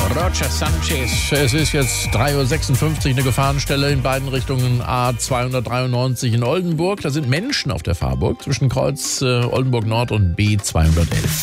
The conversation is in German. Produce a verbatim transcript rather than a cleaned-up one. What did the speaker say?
Roger Sanchez. Es ist jetzt drei Uhr sechsundfünfzig, eine Gefahrenstelle in beiden Richtungen A zweihundertdreiundneunzig in Oldenburg. Da sind Menschen auf der Fahrburg zwischen Kreuz äh, Oldenburg Nord und B zweihundertelf.